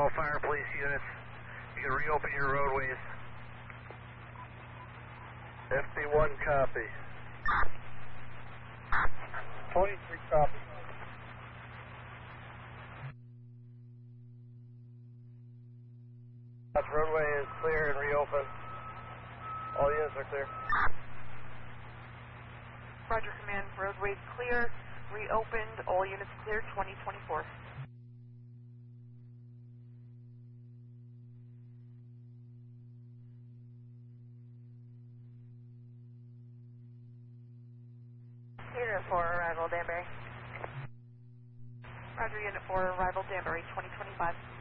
all fire police units. You can reopen your roadways. FD1 copy. 23 copy. That roadway is clear and reopen. All units are clear. Roger, command. Roadways clear. Reopened. All units clear. 2024. Unit 4, arrival Danbury. Roger, Unit 4, arrival Danbury, 2025.